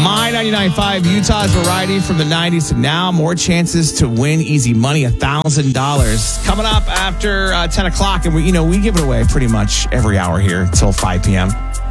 My 99.5 Utah's variety from the 90s to now. More chances to win easy money, $1,000. Coming up after 10 o'clock. And we give it away pretty much every hour here until 5 p.m.